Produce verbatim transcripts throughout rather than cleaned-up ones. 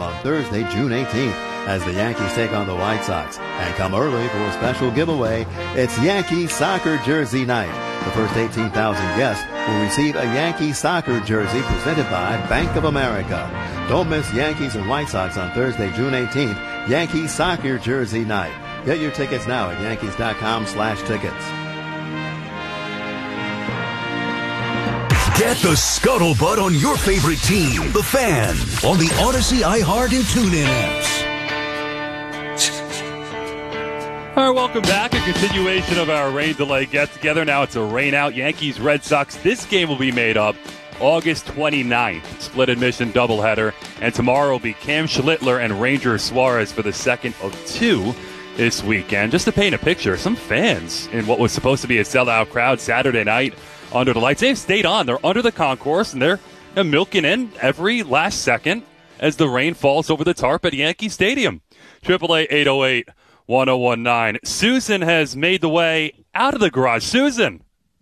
on Thursday, June eighteenth, as the Yankees take on the White Sox. And come early for a special giveaway. It's Yankee Soccer Jersey Night. The first eighteen thousand guests will receive a Yankee Soccer jersey presented by Bank of America. Don't miss Yankees and White Sox on Thursday, June eighteenth, Yankee Soccer Jersey Night. Get your tickets now at yankees.com slash tickets. Get the scuttlebutt on your favorite team, the Fan, on the Odyssey, iHeart, and TuneIn apps. All right, welcome back. A continuation of our rain delay get-together. Now it's a rain-out Yankees-Red Sox. This game will be made up August twenty-ninth, split admission doubleheader. And tomorrow will be Cam Schlittler and Ranger Suarez for the second of two this weekend. Just to paint a picture, some fans in what was supposed to be a sellout crowd Saturday night under the lights, they've stayed on. They're under the concourse, and they're, they're milking in every last second as the rain falls over the tarp at Yankee Stadium. triple A eight oh eight, one oh one nine. Susan has made the way out of the garage. Susan.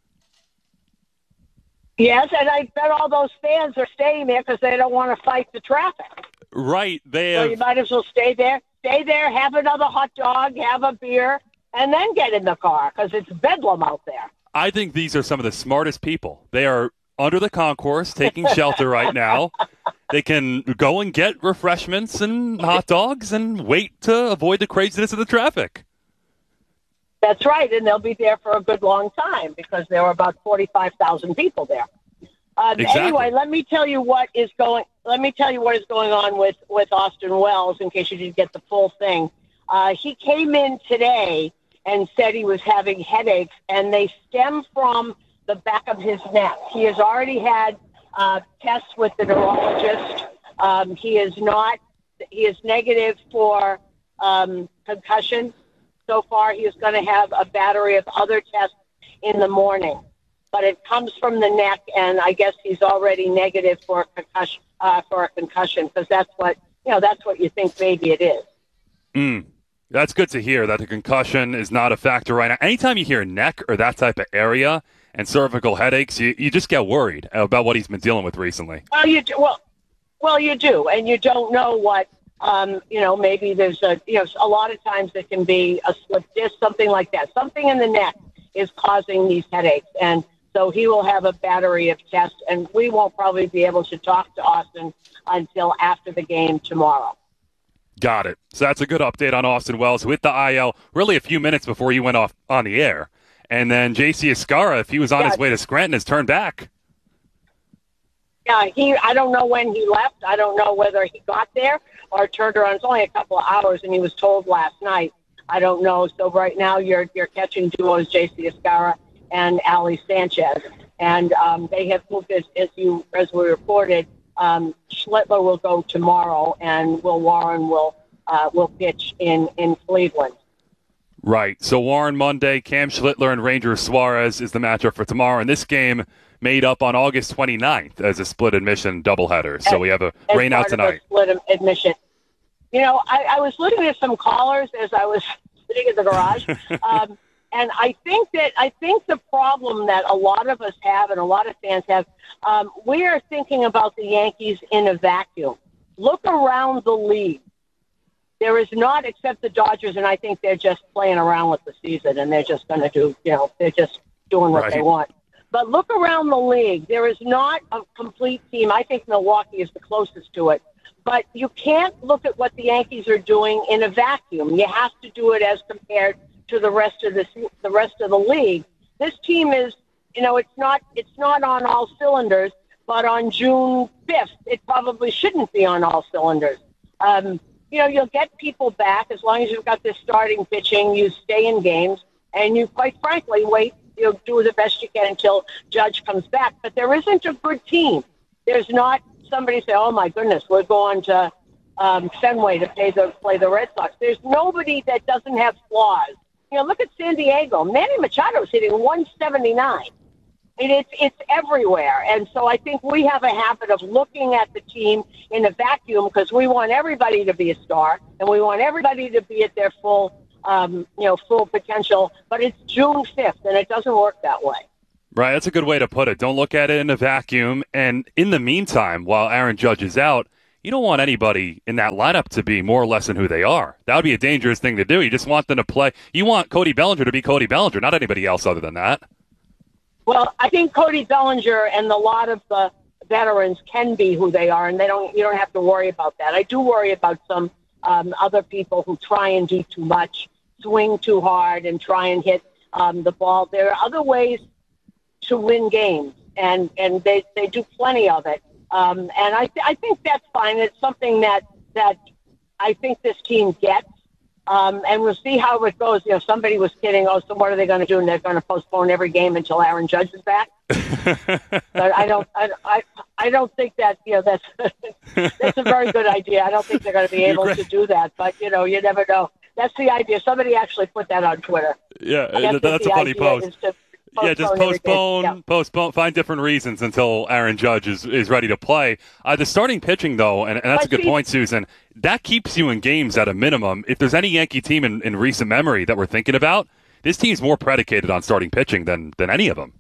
Yes, and I bet all those fans are staying there because they don't want to fight the traffic. Right. They have... So you might as well stay there. Stay there, have another hot dog, have a beer, and then get in the car because it's bedlam out there. I think these are some of the smartest people. They are under the concourse taking shelter right now. They can go and get refreshments and hot dogs and wait to avoid the craziness of the traffic. That's right, and they'll be there for a good long time because there were about forty-five thousand people there. Um, exactly. Anyway, let me tell you what is going. Let me tell you what is going on with, with Austin Wells in case you didn't get the full thing. Uh, he came in today and said he was having headaches, and they stem from the back of his neck. He has already had uh, tests with the neurologist. Um, he is not. He is negative for um, concussion. So far, he is going to have a battery of other tests in the morning. But it comes from the neck, and I guess he's already negative for a concussion. Uh, for a concussion, because that's what you know. That's what you think maybe it is. Mm. That's good to hear that the concussion is not a factor right now. Anytime you hear neck or that type of area and cervical headaches, you, you just get worried about what he's been dealing with recently. Well, you do, well, well, you do, and you don't know what. Um, you know, maybe there's a you know a lot of times it can be a slip disc, something like that. Something in the neck is causing these headaches, and so he will have a battery of tests, and we won't probably be able to talk to Austin until after the game tomorrow. Got it. So that's a good update on Austin Wells with the I L really a few minutes before you went off on the air. And then J C Escarra, if he was on yeah. his way to Scranton, has turned back. Yeah, he. I don't know when he left. I don't know whether he got there or turned around. It's only a couple of hours, and he was told last night. I don't know. So right now you're you're catching duos J C Escarra and Ali Sanchez, and um, they have moved as, as you as we reported. Um, Schlittler will go tomorrow, and Will Warren will uh, will pitch in, in Cleveland. Right. So Warren Monday, Cam Schlittler, and Ranger Suarez is the matchup for tomorrow. And this game made up on August twenty-ninth as a split admission doubleheader. So as, we have a rain out tonight. Split admission. You know, I, I was looking at some callers as I was sitting in the garage. um, And I think that I think the problem that a lot of us have and a lot of fans have, um, we are thinking about the Yankees in a vacuum. Look around the league. There is not, except the Dodgers, and I think they're just playing around with the season, and they're just going to do, you know, they're just doing what right. they want. But look around the league. There is not a complete team. I think Milwaukee is the closest to it. But you can't look at what the Yankees are doing in a vacuum. You have to do it as compared to the rest of the the rest of the league. This team is, you know, it's not it's not on all cylinders, but on June fifth, it probably shouldn't be on all cylinders. Um, you know, you'll get people back as long as you've got this starting pitching. You stay in games, and you, quite frankly, wait. You know, do the best you can until Judge comes back. But there isn't a good team. There's not somebody say, "Oh my goodness, we're going to um, Fenway to play the play the Red Sox." There's nobody that doesn't have flaws. You know, look at San Diego. Manny Machado's hitting one seventy-nine. And it's it's everywhere. And so I think we have a habit of looking at the team in a vacuum because we want everybody to be a star and we want everybody to be at their full, um, you know, full potential. But it's June fifth, and it doesn't work that way. Right, that's a good way to put it. Don't look at it in a vacuum. And in the meantime, while Aaron Judge is out, you don't want anybody in that lineup to be more or less than who they are. That would be a dangerous thing to do. You just want them to play. You want Cody Bellinger to be Cody Bellinger, not anybody else other than that. Well, I think Cody Bellinger and a lot of the veterans can be who they are, and they don't. You don't have to worry about that. I do worry about some um, other people who try and do too much, swing too hard, and try and hit um, the ball. There are other ways to win games, and, and they, they do plenty of it. Um, and I th- I think that's fine. It's something that, that I think this team gets. Um, and we'll see how it goes. You know, somebody was kidding, oh, so what are they going to do? And they're going to postpone every game until Aaron Judge is back. But I don't, I, I, I don't think that, you know, that's, that's a very good idea. I don't think they're going to be able to do that, but you know, you never know. That's the idea. Somebody actually put that on Twitter. Yeah, that's a funny post. Yeah, just postpone, yeah. postpone, find different reasons until Aaron Judge is, is ready to play. Uh, the starting pitching, though, and, and that's but a good see, point, Susan, that keeps you in games at a minimum. If there's any Yankee team in, in recent memory that we're thinking about, this team's more predicated on starting pitching than, than any of them.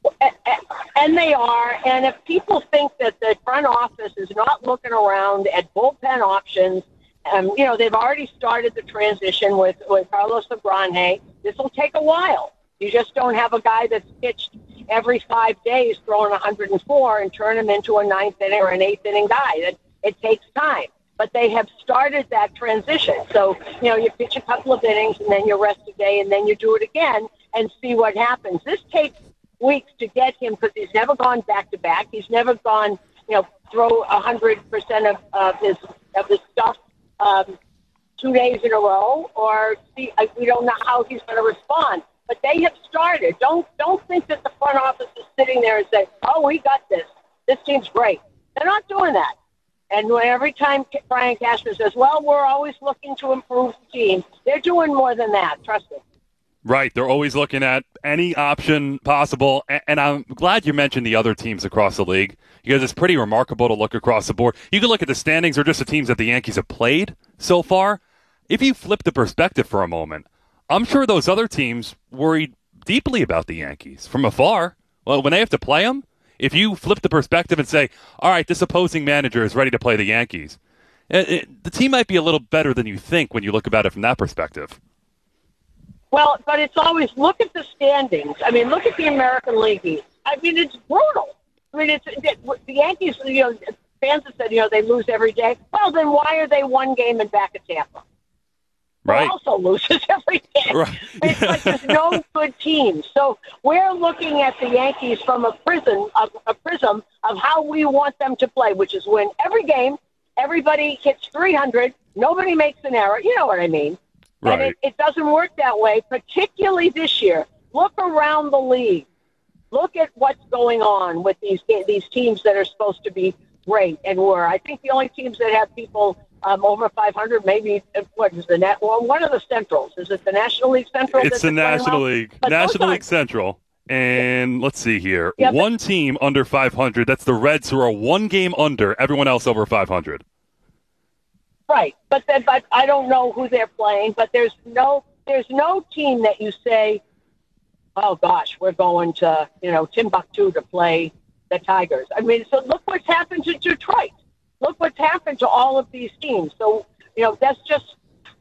And they are. And if people think that the front office is not looking around at bullpen options, um, you know, they've already started the transition with, with Carlos Abranje. This will take a while. You just don't have a guy that's pitched every five days throwing one hundred four and turn him into a ninth inning or an eighth inning guy. It, it takes time. But they have started that transition. So, you know, you pitch a couple of innings and then you rest a day and then you do it again and see what happens. This takes weeks to get him because he's never gone back-to-back. He's never gone, you know, throw one hundred percent of, of, his, of his stuff um, two days in a row or see, we don't know how he's going to respond. But they have started. Don't don't think that the front office is sitting there and saying, oh, we got this. This team's great. They're not doing that. And when every time Brian Cashman says, well, we're always looking to improve the team, they're doing more than that. Trust me. Right. They're always looking at any option possible. And I'm glad you mentioned the other teams across the league because it's pretty remarkable to look across the board. You can look at the standings or just the teams that the Yankees have played so far. If you flip the perspective for a moment, I'm sure those other teams worried deeply about the Yankees from afar. Well, when they have to play them, if you flip the perspective and say, all right, this opposing manager is ready to play the Yankees, it, it, the team might be a little better than you think when you look about it from that perspective. Well, but it's always, look at the standings. I mean, look at the American League East. I mean, it's brutal. I mean, it's it, the Yankees, you know, fans have said, you know, they lose every day. Well, then why are they one game in back of Tampa? Right. Also loses every game. Right. It's like there's no good team. So we're looking at the Yankees from a prism, of, a prism of how we want them to play, which is win every game. Everybody hits three hundred. Nobody makes an error. You know what I mean? Right. And it, it doesn't work that way, particularly this year. Look around the league. Look at what's going on with these these teams that are supposed to be great and were. I think the only teams that have people Um, over five hundred, maybe, what is the net? Well, one of the Centrals. Is it the National League Central? It's the National League. But National League Central. And let's see here. Yeah, one but, team under five hundred. That's the Reds, who are one game under. Everyone else over five hundred. Right. But then, but I don't know who they're playing. But there's no there's no team that you say, oh, gosh, we're going to, you know, Timbuktu to play the Tigers. I mean, so look what's happened to Detroit. Look what's happened to all of these teams. So, you know, that's just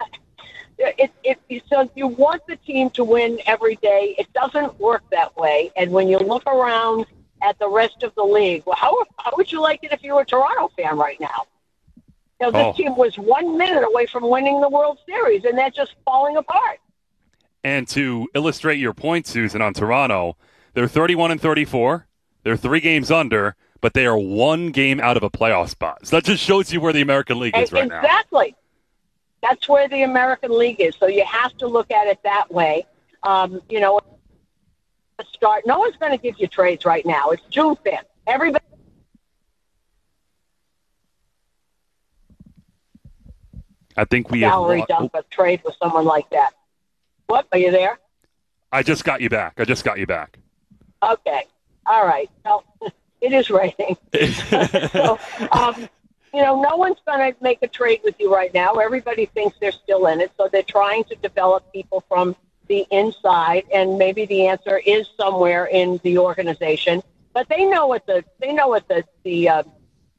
it, it, it. So you want the team to win every day. It doesn't work that way. And when you look around at the rest of the league, well, how, how would you like it if you were a Toronto fan right now? You know, this oh. team was one minute away from winning the World Series, and they're just falling apart. And to illustrate your point, Susan, on Toronto, they're thirty-one and thirty-four. They're three games under, but they are one game out of a playoff spot. So that just shows you where the American League is right exactly. now. Exactly. That's where the American League is. So you have to look at it that way. Um, you know, start. No one's going to give you trades right now. It's June fifth. Everybody. I think we salary have dump a trade with someone like that. What? Are you there? I just got you back. I just got you back. Okay. All right. Well, it is raining. so, um, you know, no one's going to make a trade with you right now. Everybody thinks they're still in it, so they're trying to develop people from the inside, and maybe the answer is somewhere in the organization. But they know what the they know what the the uh,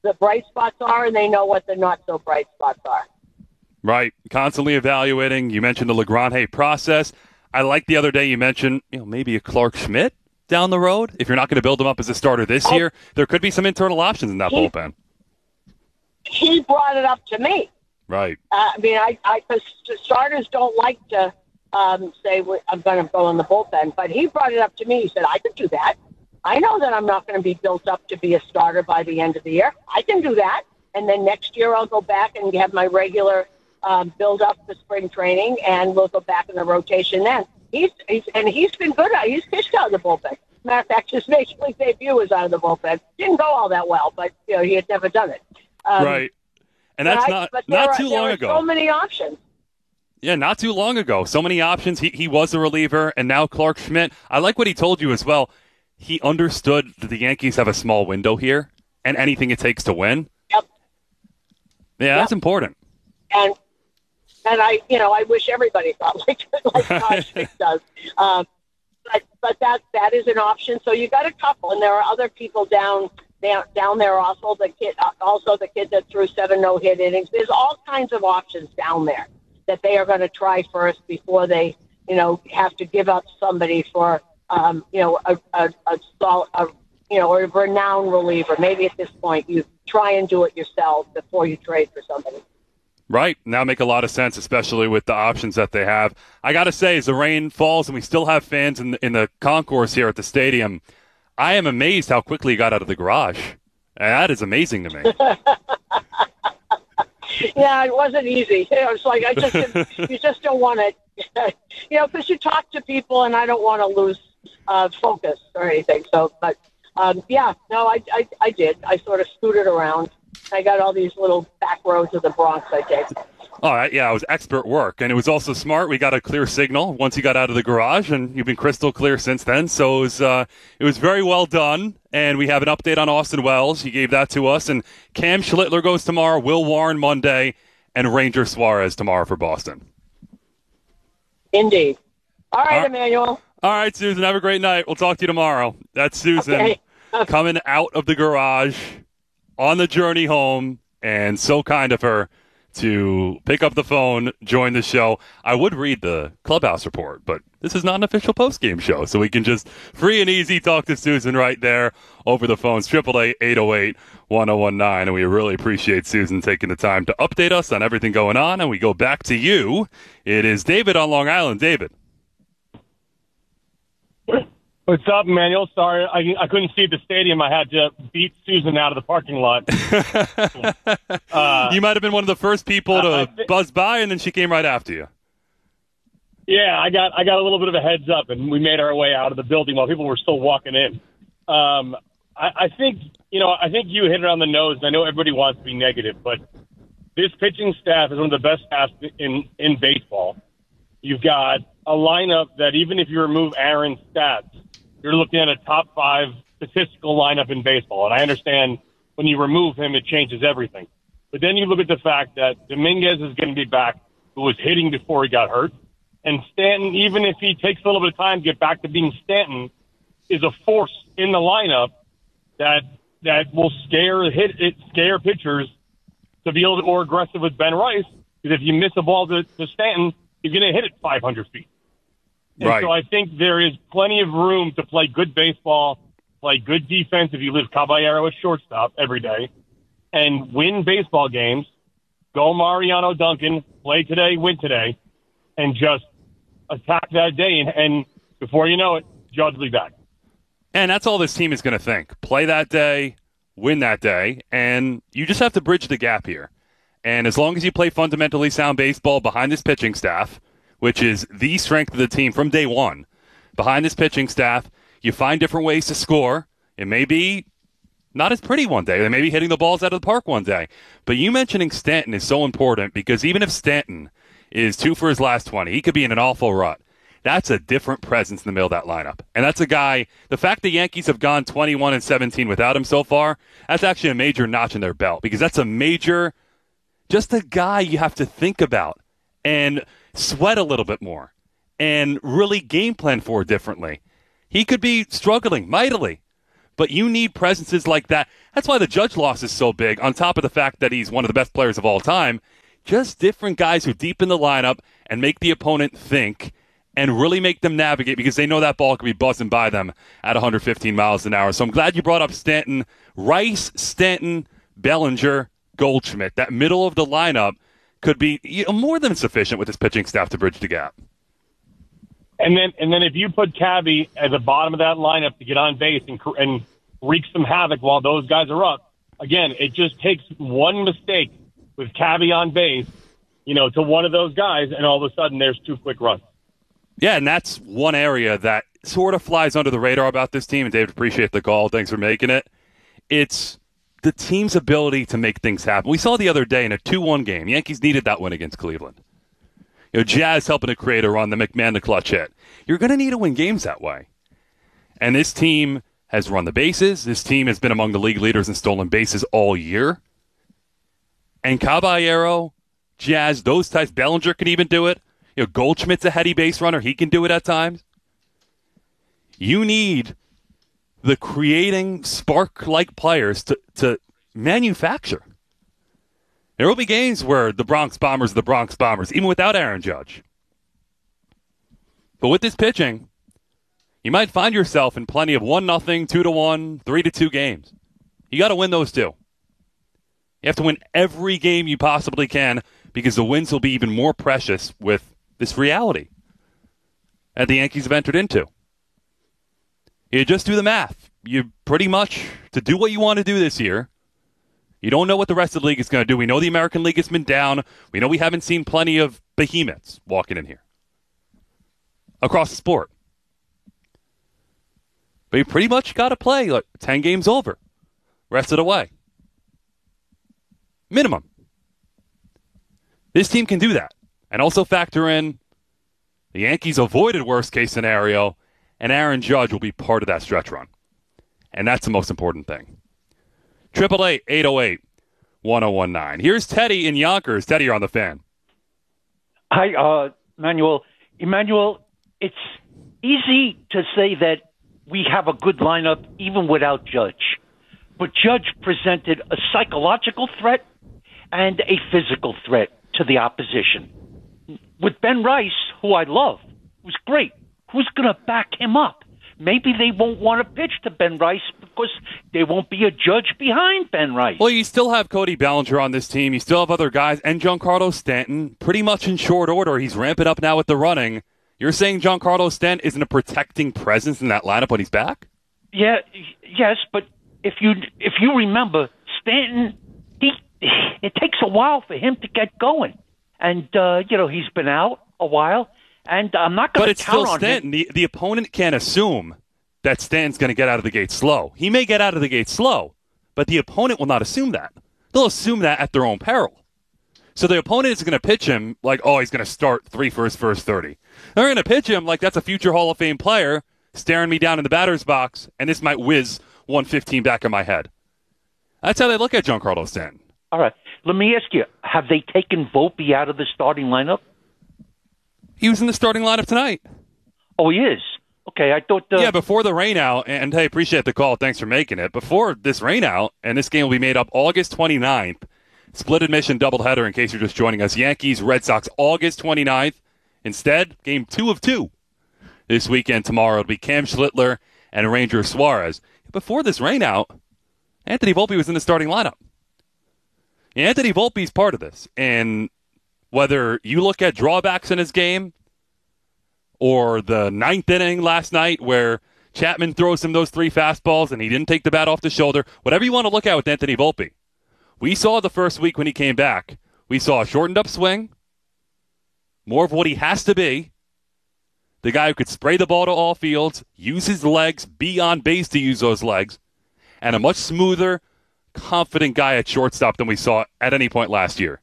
the bright spots are, and they know what the not so bright spots are. Right. Constantly evaluating. You mentioned the LeGrand process. I like the other day you mentioned, you know, maybe a Clark Schmidt down the road. If you're not going to build him up as a starter this oh, year, there could be some internal options in that he, bullpen. He brought it up to me. Right. Uh, I mean, I, I, cause starters don't like to um, say, I'm going to go in the bullpen, but he brought it up to me. He said, I could do that. I know that I'm not going to be built up to be a starter by the end of the year. I can do that. And then next year I'll go back and have my regular um, build up the spring training, and we'll go back in the rotation then. He's, he's and he's been good at it. He's pitched out of the bullpen. Matter of fact, his major league debut was out of the bullpen. Didn't go all that well, but you know he had never done it. Um, right. And that's right? not, but not are, too long there ago. There are so many options. Yeah, not too long ago. So many options. He he was a reliever, and now Clark Schmidt. I like what he told you as well. He understood that the Yankees have a small window here, and anything it takes to win. Yep. Yeah, yep. that's important. And and I, you know, I wish everybody thought like like Todd Schmidt does. Um, but but that that is an option. So you got a couple, and there are other people down down down there also. The kid, also the kid that threw seven no-hit innings. There's all kinds of options down there that they are going to try first before they, you know, have to give up somebody for. Um, you know, a, a, a, a, you know, a renowned reliever. Maybe at this point you try and do it yourself before you trade for somebody. Right. Now make a lot of sense, especially with the options that they have. I got to say, as the rain falls and we still have fans in the, in the concourse here at the stadium, I am amazed how quickly he got out of the garage. And that is amazing to me. Yeah, it wasn't easy. You know, it's like I just, you just don't want to, you know, because you talk to people and I don't want to lose uh, focus or anything. So, but um, yeah, no, I, I, I did. I sort of scooted around. I got all these little back roads of the Bronx I take. All right, yeah, it was expert work, and it was also smart. We got a clear signal once you got out of the garage, and you've been crystal clear since then. So it was, uh, it was very well done, and we have an update on Austin Wells. You gave that to us, and Cam Schlittler goes tomorrow, Will Warren Monday, and Ranger Suarez tomorrow for Boston. Indeed. All right, All right. Emmanuel. All right, Susan, have a great night. We'll talk to you tomorrow. That's Susan Okay. coming out of the garage on the journey home, and so kind of her to pick up the phone, join the show. I would read the clubhouse report, but this is not an official post-game show, so we can just free and easy talk to Susan right there over the phones, triple eight, eight oh eight, one oh one nine, and we really appreciate Susan taking the time to update us on everything going on, and we go back to you. It is David on Long Island. David. What's up, Emmanuel? Sorry, I, I couldn't see the stadium. I had to beat Susan out of the parking lot. uh, you might have been one of the first people to uh, th- buzz by, and then she came right after you. Yeah, I got I got a little bit of a heads up, and we made our way out of the building while people were still walking in. Um, I, I think you know I think you hit it on the nose. I know everybody wants to be negative, but this pitching staff is one of the best staffs in in baseball. You've got a lineup that even if you remove Aaron's stats, you're looking at a top five statistical lineup in baseball. And I understand when you remove him, it changes everything. But then you look at the fact that Dominguez is going to be back, who was hitting before he got hurt. And Stanton, even if he takes a little bit of time to get back to being Stanton, is a force in the lineup that that will scare hit it scare pitchers to be a little bit more aggressive with Ben Rice. Because if you miss a ball to, to Stanton, you're going to hit it five hundred feet. And right. so I think there is plenty of room to play good baseball, play good defense if you leave Caballero at shortstop every day, and win baseball games. Go Mariano Duncan, play today, win today, and just attack that day. And, and before you know it, Judge will be back. And that's all this team is going to think. Play that day, win that day, and you just have to bridge the gap here. And as long as you play fundamentally sound baseball behind this pitching staff, which is the strength of the team from day one, behind this pitching staff, you find different ways to score. It may be not as pretty one day. They may be hitting the balls out of the park one day. But you mentioning Stanton is so important because even if Stanton is two for his last twenty, he could be in an awful rut. That's a different presence in the middle of that lineup. And that's a guy, the fact the Yankees have gone twenty-one and seventeen without him so far, that's actually a major notch in their belt because that's a major, just a guy you have to think about and sweat a little bit more and really game plan for differently. He could be struggling mightily, But you need presences like that. That's why the Judge loss is so big, on top of the fact that he's one of the best players of all time. Just different guys who deepen the lineup and make the opponent think and really make them navigate, because they know that ball could be buzzing by them at one hundred fifteen miles an hour. So I'm glad you brought up Stanton. Rice, Stanton, Bellinger, Goldschmidt. That middle of the lineup could be you know, more than sufficient with his pitching staff to bridge the gap. And then, and then if you put Cabby at the bottom of that lineup to get on base and, and wreak some havoc while those guys are up, again, it just takes one mistake with Cabby on base, you know, to one of those guys, and all of a sudden there's two quick runs. Yeah, and that's one area that sort of flies under the radar about this team. And David, appreciate the call. Thanks for making it. It's the team's ability to make things happen. We saw the other day in a two one game, Yankees needed that win against Cleveland. You know, Jazz helping to create a run, the McMahon the clutch hit. You're going to need to win games that way. And this team has run the bases. This team has been among the league leaders in stolen bases all year. And Caballero, Jazz, those types, Bellinger can even do it. You know, Goldschmidt's a heady base runner. He can do it at times. You need the creating spark-like players to, to manufacture. There will be games where the Bronx Bombers are the Bronx Bombers, even without Aaron Judge. But with this pitching, you might find yourself in plenty of one nothing, two to one, three to two games. You got to win those two. You have to win every game you possibly can, because the wins will be even more precious with this reality that the Yankees have entered into. You just do the math. You pretty much, to do what you want to do this year, you don't know what the rest of the league is going to do. We know the American League has been down. We know we haven't seen plenty of behemoths walking in here across the sport. But you pretty much got to play like ten games over, rest of the way. Minimum. This team can do that. And also factor in the Yankees avoided worst case scenario, and Aaron Judge will be part of that stretch run. And that's the most important thing. eight eight eight, eight oh eight, one oh one nine. Here's Teddy in Yonkers. Teddy, you're on the Fan. Hi, uh, Emmanuel. Emmanuel, it's easy to say that we have a good lineup even without Judge. But Judge presented a psychological threat and a physical threat to the opposition. With Ben Rice, who I love, who's great, who's going to back him up? Maybe they won't want to pitch to Ben Rice because there won't be a Judge behind Ben Rice. Well, you still have Cody Bellinger on this team. You still have other guys, and Giancarlo Stanton, pretty much in short order. He's ramping up now with the running. You're saying Giancarlo Stanton isn't a protecting presence in that lineup when he's back? Yeah, yes, but if you if you remember, Stanton, he it takes a while for him to get going, and uh, you know he's been out a while. And I'm not going to count on him. But it's still Stanton. The, the opponent can't assume that Stanton's going to get out of the gate slow. He may get out of the gate slow, but the opponent will not assume that. They'll assume that at their own peril. So the opponent is going to pitch him like, oh, he's going to start three for his first thirty. They're going to pitch him like that's a future Hall of Fame player staring me down in the batter's box, and this might whiz one fifteen back in my head. That's how they look at Giancarlo Stanton. All right. Let me ask you, have they taken Volpe out of the starting lineup? He was in the starting lineup tonight. Oh, he is? Okay, I thought... Uh... Yeah, before the rain out, and hey, appreciate the call. Thanks for making it. Before this rain out, and this game will be made up August twenty-ninth, split admission doubleheader in case you're just joining us. Yankees, Red Sox, August twenty-ninth. Instead, game two of two. This weekend, tomorrow, it'll be Cam Schlittler and Ranger Suarez. Before this rain out, Anthony Volpe was in the starting lineup. Anthony Volpe's part of this, and... whether you look at drawbacks in his game or the ninth inning last night where Chapman throws him those three fastballs and he didn't take the bat off the shoulder, whatever you want to look at with Anthony Volpe, we saw the first week when he came back, we saw a shortened up swing, more of what he has to be, the guy who could spray the ball to all fields, use his legs, be on base to use those legs, and a much smoother, confident guy at shortstop than we saw at any point last year.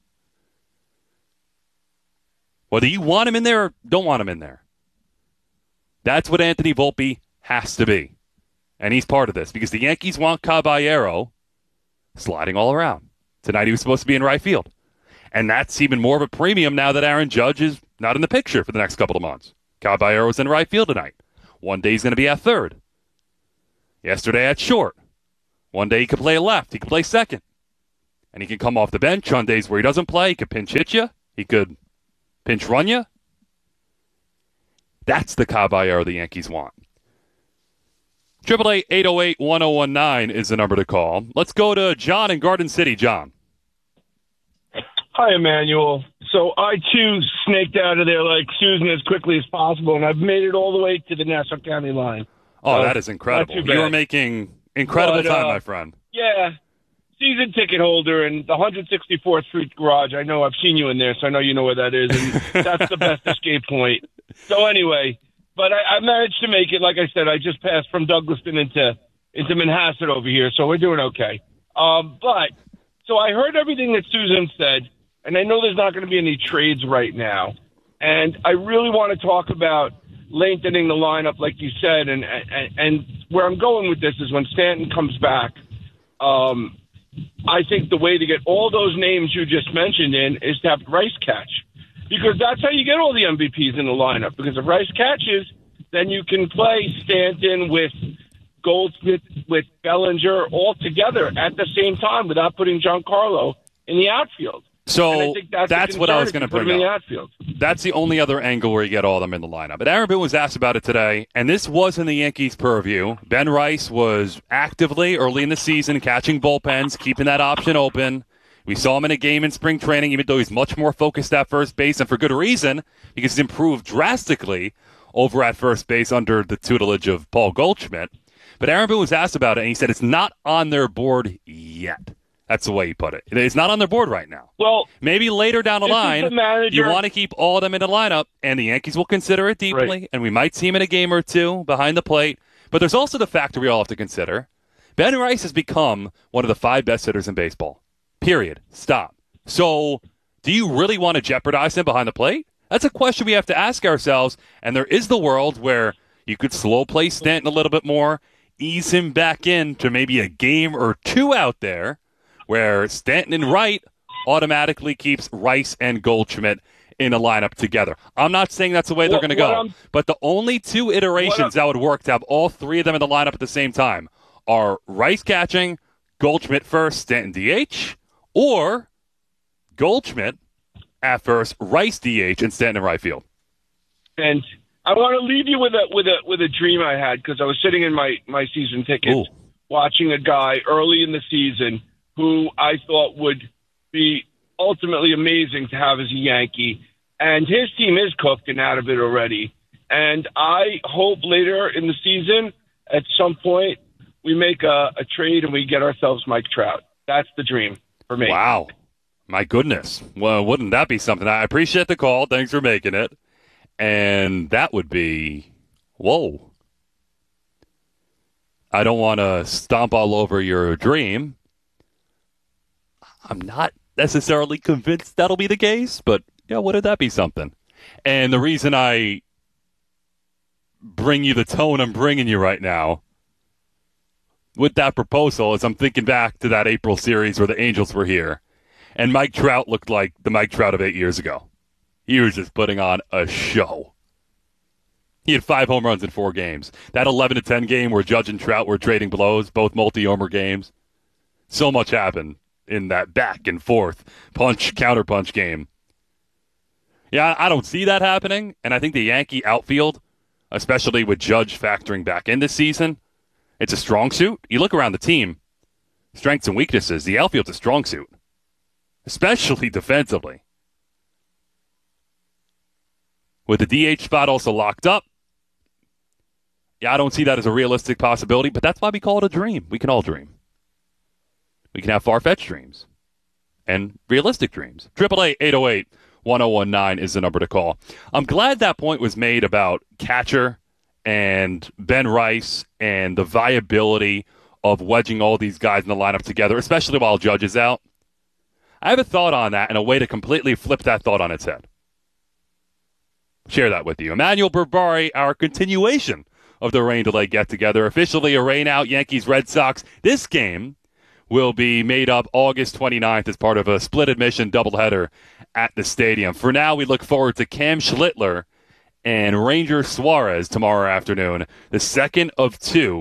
Whether you want him in there or don't want him in there. That's what Anthony Volpe has to be. And he's part of this because the Yankees want Caballero sliding all around. Tonight he was supposed to be in right field. And that's even more of a premium now that Aaron Judge is not in the picture for the next couple of months. Caballero's in right field tonight. One day he's going to be at third. Yesterday at short. One day he could play left. He could play second. And he can come off the bench on days where he doesn't play. He could pinch hit you. He could pinch run you. That's the Caballero the Yankees want. eight eight eight, eight oh eight, one oh one nine is the number to call. Let's go to John in Garden City. John. Hi, Emmanuel. So I, too, snaked out of there like Susan as quickly as possible, and I've made it all the way to the Nassau County line. Oh, so, that is incredible. You are making incredible but, time, uh, my friend. Yeah. Season ticket holder in the one sixty-fourth Street Garage. I know I've seen you in there, so I know you know where that is, and that's the best escape point. So anyway, but I, I managed to make it. Like I said, I just passed from Douglaston into into Manhasset over here, so we're doing okay. Um, but so I heard everything that Susan said, and I know there's not going to be any trades right now. And I really want to talk about lengthening the lineup, like you said, and and, and where I'm going with this is when Stanton comes back. Um, I think the way to get all those names you just mentioned in is to have Rice catch, because that's how you get all the M V Ps in the lineup. Because if Rice catches, then you can play Stanton with Goldsmith, with Bellinger all together at the same time without putting Giancarlo in the outfield. So that's, that's what I was going to bring up. The that's the only other angle where you get all of them in the lineup. But Aaron Boone was asked about it today, and this was in the Yankees' purview. Ben Rice was actively, early in the season, catching bullpens, keeping that option open. We saw him in a game in spring training, even though he's much more focused at first base, and for good reason, because he's improved drastically over at first base under the tutelage of Paul Goldschmidt. But Aaron Boone was asked about it, and he said it's not on their board yet. That's the way he put it. It's not on their board right now. Well, maybe later down the line, the manager, you want to keep all of them in the lineup, and the Yankees will consider it deeply, right. and we might see him in a game or two behind the plate. But there's also the factor we all have to consider. Ben Rice has become one of the five best hitters in baseball. Period. Stop. So do you really want to jeopardize him behind the plate? That's a question we have to ask ourselves, and there is the world where you could slow play Stanton a little bit more, ease him back in to maybe a game or two out there, where Stanton and Wright automatically keeps Rice and Goldschmidt in a lineup together. I'm not saying that's the way they're going to go, I'm, but the only two iterations that would work to have all three of them in the lineup at the same time are Rice catching, Goldschmidt first, Stanton D H, or Goldschmidt at first, Rice D H, and Stanton in right field. And I want to leave you with a with a with a dream I had, because I was sitting in my, my season tickets Ooh. watching a guy early in the season who I thought would be ultimately amazing to have as a Yankee. And his team is cooked and out of it already. And I hope later in the season, at some point, we make a, a trade and we get ourselves Mike Trout. That's the dream for me. Wow. My goodness. Well, wouldn't that be something? I appreciate the call. Thanks for making it. And that would be, whoa. I don't want to stomp all over your dream. I'm not necessarily convinced that'll be the case, but yeah, wouldn't that be something? And the reason I bring you the tone I'm bringing you right now with that proposal is I'm thinking back to that April series where the Angels were here, and Mike Trout looked like the Mike Trout of eight years ago. He was just putting on a show. He had five home runs in four games. That eleven to ten game where Judge and Trout were trading blows, both multi-homer games. So much happened in that back and forth punch, counter-punch game. Yeah, I don't see that happening, and I think the Yankee outfield, especially with Judge factoring back in this season, it's a strong suit. You look around the team, strengths and weaknesses, the outfield's a strong suit, especially defensively. With the D H spot also locked up, yeah, I don't see that as a realistic possibility, but that's why we call it a dream. We can all dream. We can have far-fetched dreams and realistic dreams. eight eight eight, eight oh eight, one oh one nine is the number to call. I'm glad that point was made about catcher and Ben Rice and the viability of wedging all these guys in the lineup together, especially while Judge is out. I have a thought on that and a way to completely flip that thought on its head. Share that with you. Emmanuel Berbari, our continuation of the rain delay get-together, officially a rain-out Yankees-Red Sox. This game will be made up August twenty-ninth as part of a split-admission doubleheader at the stadium. For now, we look forward to Cam Schlittler and Ranger Suarez tomorrow afternoon, the second of two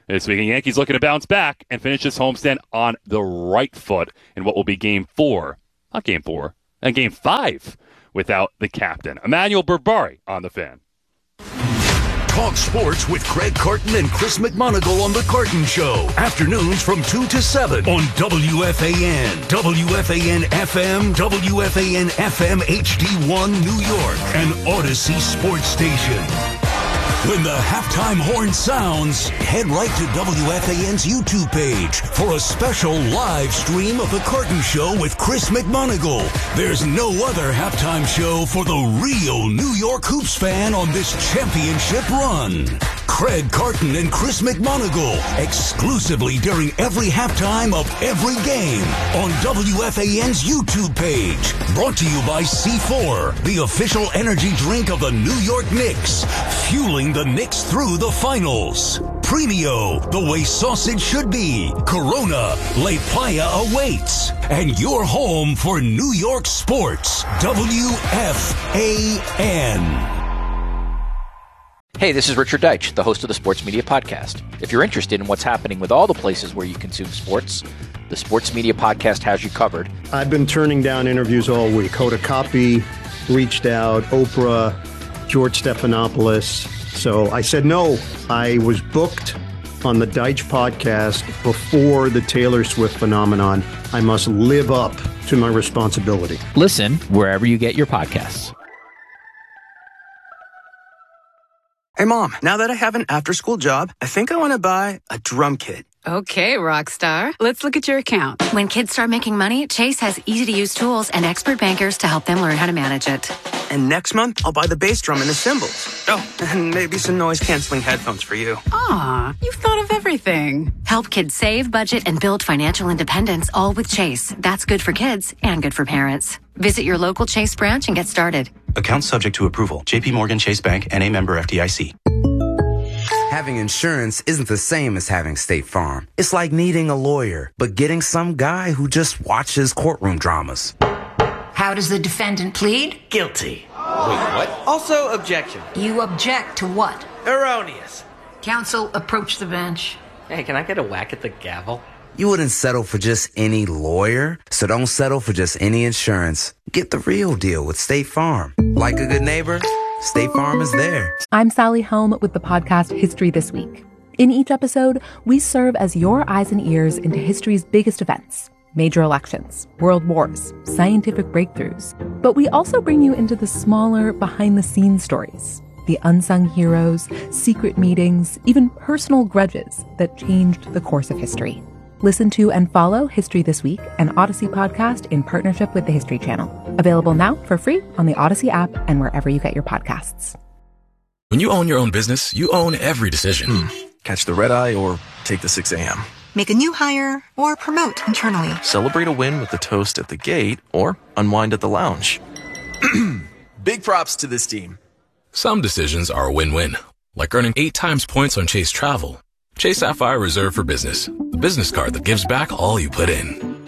this week. And Yankees looking to bounce back and finish this homestand on the right foot in what will be game four. Not game four, and game five without the captain. Emmanuel Berbari on the Fan. Talk sports with Craig Carton and Chris McMonagle on The Carton Show. Afternoons from two to seven on W F A N, W F A N F M, W F A N F M H D one New York, and Odyssey Sports Station. When the halftime horn sounds, head right to W F A N's YouTube page for a special live stream of The Carton Show with Chris McMonagle. There's no other halftime show for the real New York Hoops fan on this championship run. Craig Carton and Chris McMonagle, exclusively during every halftime of every game on W F A N's YouTube page. Brought to you by C four, the official energy drink of the New York Knicks, fueling the Knicks through the finals. Premio, the way sausage should be. Corona, La Playa awaits. And your home for New York sports, W F A N. Hey, this is Richard Deitch, the host of the Sports Media Podcast. If you're interested in what's happening with all the places where you consume sports, the Sports Media Podcast has you covered. I've been turning down interviews all week. Hoda Kotb reached out, Oprah, George Stephanopoulos. So I said no. I was booked on the Deitch podcast before the Taylor Swift phenomenon. I must live up to my responsibility. Listen wherever you get your podcasts. Hey, Mom, now that I have an after-school job, I think I want to buy a drum kit. Okay, Rockstar. Let's look at your account. When kids start making money, Chase has easy-to-use tools and expert bankers to help them learn how to manage it. And next month, I'll buy the bass drum and the cymbals. Oh, and maybe some noise-canceling headphones for you. Aw, you've thought of everything. Help kids save, budget, and build financial independence, all with Chase. That's good for kids and good for parents. Visit your local Chase branch and get started. Account subject to approval. J P Morgan Chase Bank, N A member F D I C. Having insurance isn't the same as having State Farm. It's like needing a lawyer, but getting some guy who just watches courtroom dramas. How does the defendant plead? Guilty. Wait, what? Also, objection. You object to what? Erroneous. Counsel, approach the bench. Hey, can I get a whack at the gavel? You wouldn't settle for just any lawyer, so don't settle for just any insurance. Get the real deal with State Farm. Like a good neighbor, State Farm is there. I'm Sally Helm with the podcast History This Week. In each episode, we serve as your eyes and ears into history's biggest events. Major elections, world wars, scientific breakthroughs. But we also bring you into the smaller, behind-the-scenes stories. The unsung heroes, secret meetings, even personal grudges that changed the course of history. Listen to and follow History This Week, an Odyssey podcast in partnership with the History Channel. Available now for free on the Odyssey app and wherever you get your podcasts. When you own your own business, you own every decision. Hmm. Catch the red eye or take the six a.m. Make a new hire or promote internally. Celebrate a win with a toast at the gate or unwind at the lounge. Big props to this team. Some decisions are a win-win, like earning eight times points on Chase Travel. Chase Sapphire Reserve for Business, the business card that gives back all you put in.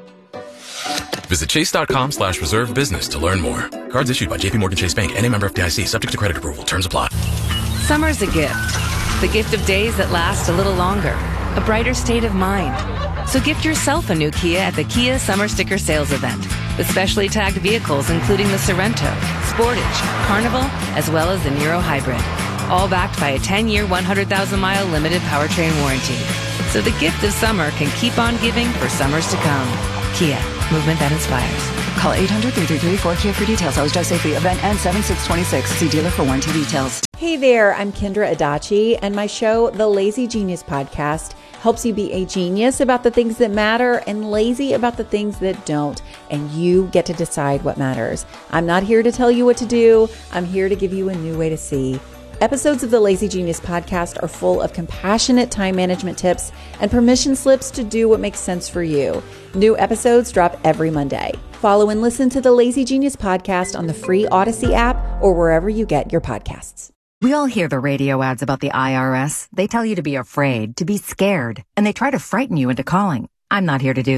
Visit chase.com slash reserve business to learn more. Cards issued by J P Morgan Chase Bank, N A member F D I C, subject to credit approval. Terms apply. Summer's a gift. The gift of days that last a little longer. A brighter state of mind. So gift yourself a new Kia at the Kia Summer Sticker Sales Event. With specially tagged vehicles including the Sorrento, Sportage, Carnival, as well as the Niro Hybrid. All backed by a ten-year, one hundred thousand mile limited powertrain warranty. So the gift of summer can keep on giving for summers to come. Kia, movement that inspires. Call eight hundred, three three three, four K I A for details. Always drive safely. Event ends seven six twenty-six. See dealer for warranty details. Hey there, I'm Kendra Adachi, and my show, The Lazy Genius Podcast, helps you be a genius about the things that matter and lazy about the things that don't. And you get to decide what matters. I'm not here to tell you what to do. I'm here to give you a new way to see. Episodes of the Lazy Genius Podcast are full of compassionate time management tips and permission slips to do what makes sense for you. New episodes drop every Monday. Follow and listen to the Lazy Genius Podcast on the free Odyssey app or wherever you get your podcasts. We all hear the radio ads about the I R S. They tell you to be afraid, to be scared, and they try to frighten you into calling. I'm not here to do that.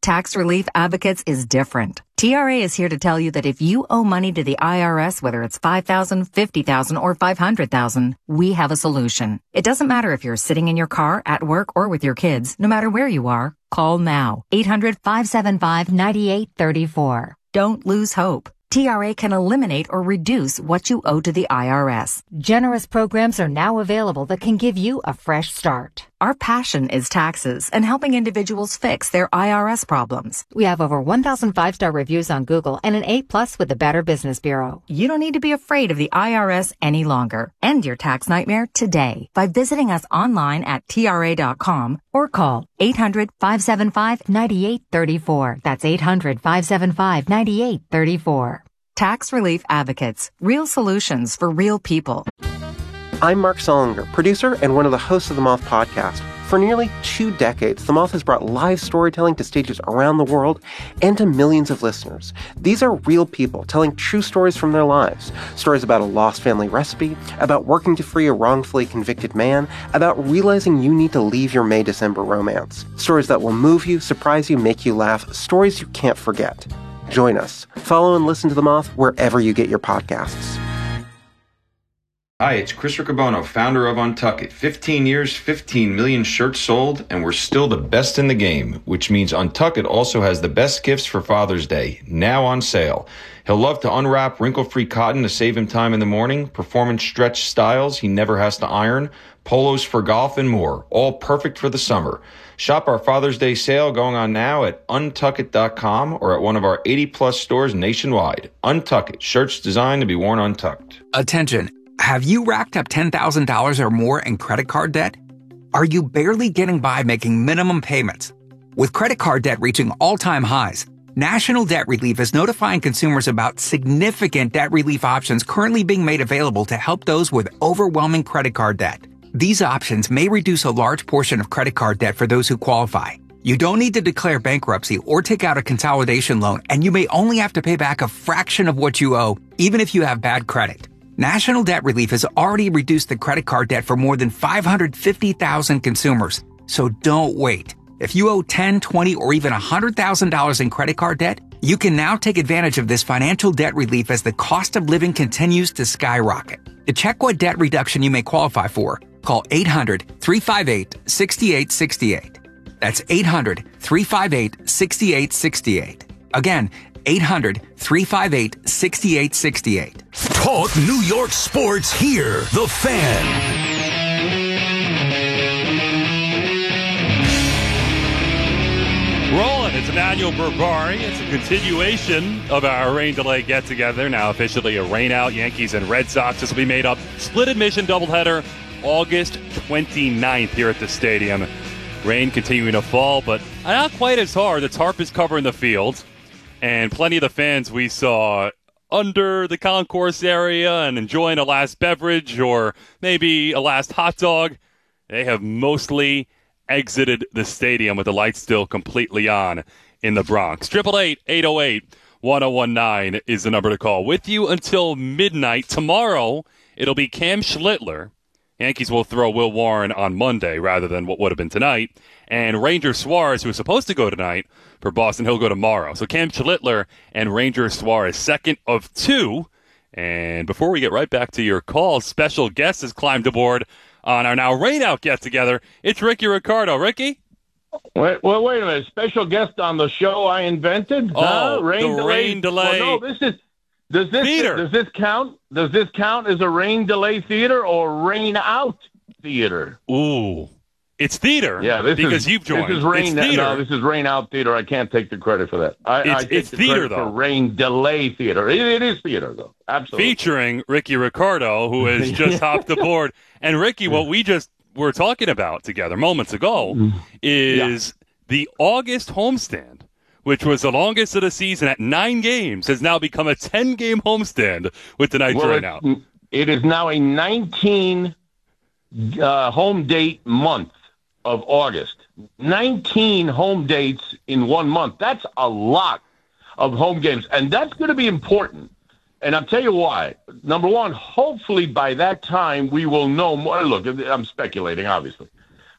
Tax Relief Advocates is different. T R A is here to tell you that if you owe money to the I R S, whether it's five thousand dollars, fifty thousand dollars, or five hundred thousand dollars, we have a solution. It doesn't matter if you're sitting in your car, at work, or with your kids. No matter where you are, call now. eight hundred, five seven five, nine eight three four. Don't lose hope. T R A can eliminate or reduce what you owe to the I R S. Generous programs are now available that can give you a fresh start. Our passion is taxes and helping individuals fix their I R S problems. We have over one thousand five-star reviews on Google and an A plus with the Better Business Bureau. You don't need to be afraid of the I R S any longer. End your tax nightmare today by visiting us online at T R A dot com or call eight hundred, five seven five, nine eight three four. That's eight hundred, five seven five, nine eight three four. Tax Relief Advocates. Real solutions for real people. I'm Mark Solinger, producer and one of the hosts of the Moth podcast. For nearly two decades, The Moth has brought live storytelling to stages around the world and to millions of listeners. These are real people telling true stories from their lives. Stories about a lost family recipe, about working to free a wrongfully convicted man, about realizing you need to leave your May-December romance. Stories that will move you, surprise you, make you laugh. Stories you can't forget. Join us. Follow and listen to The Moth wherever you get your podcasts. Hi, it's Chris Riccobono, founder of Untuck It. fifteen years, fifteen million shirts sold, and we're still the best in the game, which means Untuck It also has the best gifts for Father's Day, now on sale. He'll love to unwrap wrinkle-free cotton to save him time in the morning, performance stretch styles he never has to iron, polos for golf, and more, all perfect for the summer. Shop our Father's Day sale going on now at untuck it dot com or at one of our eighty plus stores nationwide. Untuck It, shirts designed to be worn untucked. Attention. Have you racked up ten thousand dollars or more in credit card debt? Are you barely getting by making minimum payments? With credit card debt reaching all-time highs, National Debt Relief is notifying consumers about significant debt relief options currently being made available to help those with overwhelming credit card debt. These options may reduce a large portion of credit card debt for those who qualify. You don't need to declare bankruptcy or take out a consolidation loan, and you may only have to pay back a fraction of what you owe, even if you have bad credit. National Debt Relief has already reduced the credit card debt for more than five hundred fifty thousand consumers. So don't wait. If you owe ten, twenty, or even one hundred thousand dollars in credit card debt, you can now take advantage of this financial debt relief as the cost of living continues to skyrocket. To check what debt reduction you may qualify for, call eight hundred, three five eight, six eight six eight. That's eight hundred, three five eight, six eight six eight. Again, eight hundred, three five eight, six eight six eight. Talk New York sports here. The Fan. Rolling. It's Emmanuel Berbari. It's a continuation of our rain delay get-together. Now officially a rain-out. Yankees and Red Sox. This will be made up. Split admission doubleheader August twenty-ninth here at the stadium. Rain continuing to fall, but not quite as hard. The tarp is covering the field. And plenty of the fans we saw under the concourse area and enjoying a last beverage or maybe a last hot dog, they have mostly exited the stadium with the lights still completely on in the Bronx. eight eight eight, eight oh eight, one oh one nine is the number to call. With you until midnight. Tomorrow, it'll be Cam Schlittler. Yankees will throw Will Warren on Monday rather than what would have been tonight. And Ranger Suarez, who is supposed to go tonight for Boston, he'll go tomorrow. So Cam Schlittler and Ranger Suarez, second of two. And before we get right back to your calls, special guest has climbed aboard on our now rain-out get-together. It's Ricky Ricardo. Ricky? Wait, well, wait a minute. Special guest on the show I invented? Oh, huh? rain the delay. rain delay. Well, no, this is... Does this theater. does this count? Does this count as a rain delay theater or rain out theater? Ooh, it's theater. Yeah, this because is, you've joined. This is rain. It's theater. No, this is rain out theater. I can't take the credit for that. I, it's I take it's the theater credit though. For rain delay theater. It, it is theater though. Absolutely. Featuring Ricky Ricardo, who has just hopped aboard. And Ricky, what we just were talking about together moments ago is yeah. the August homestand, which was the longest of the season at nine games, has now become a ten-game homestand with tonight's well, rain out. It is now a nineteen uh, home date month of August. nineteen home dates in one month. That's a lot of home games, and that's going to be important. And I'll tell you why. Number one, hopefully by that time we will know more. Look, I'm speculating, obviously.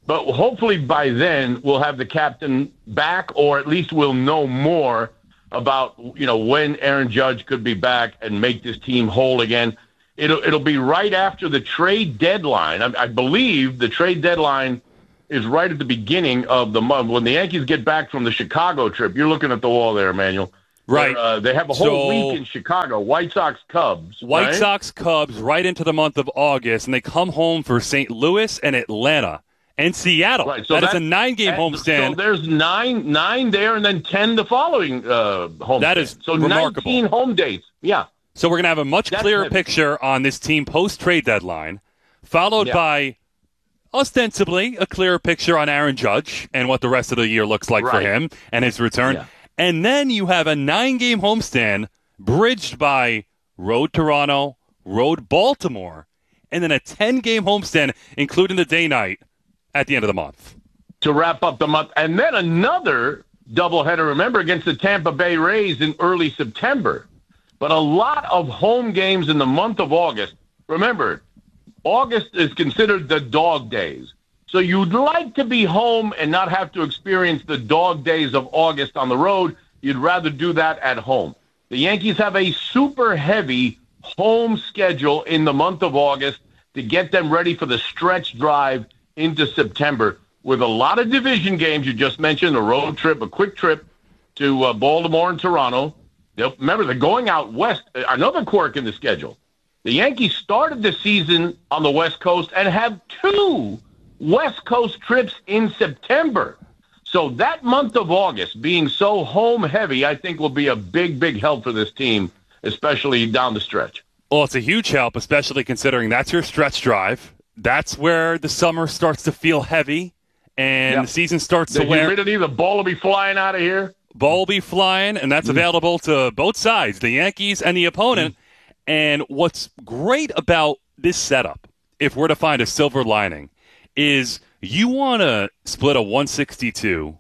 But hopefully by then we'll have the captain back, or at least we'll know more about, you know, when Aaron Judge could be back and make this team whole again. It'll it'll be right after the trade deadline. I, I believe the trade deadline is right at the beginning of the month. When the Yankees get back from the Chicago trip, you're looking at the wall there, Emmanuel. Right. Uh, they have a whole So- week in Chicago. White Sox, Cubs. White right? Sox, Cubs, right into the month of August, and they come home for Saint Louis and Atlanta and Seattle. Right, so that is that- a nine-game and homestand. So there's nine, nine there, and then ten the following uh, home. That is so remarkable. nineteen home dates. Yeah. So we're going to have a much That's clearer heavy. picture on this team post-trade deadline, followed Yeah. by ostensibly a clearer picture on Aaron Judge and what the rest of the year looks like for Right. him and his return. Yeah. And then you have a nine-game homestand bridged by road Toronto, road Baltimore, and then a ten-game homestand, including the day-night at the end of the month. To wrap up the month, and then another doubleheader. Remember, against the Tampa Bay Rays in early September. But a lot of home games in the month of August. Remember, August is considered the dog days. So you'd like to be home and not have to experience the dog days of August on the road. You'd rather do that at home. The Yankees have a super heavy home schedule in the month of August to get them ready for the stretch drive into September with a lot of division games. You just mentioned a road trip, a quick trip to uh, Baltimore and Toronto. They'll, remember, they're going out west. Another quirk in the schedule. The Yankees started the season on the West Coast and have two West Coast trips in September. So that month of August being so home heavy, I think will be a big, big help for this team, especially down the stretch. Well, it's a huge help, especially considering that's your stretch drive. That's where the summer starts to feel heavy, and Yep. the season starts The to wear. humidity, the ball will be flying out of here. Ball will be flying, and that's available to both sides, the Yankees and the opponent. And what's great about this setup, if we're to find a silver lining, is you want to split a one sixty-two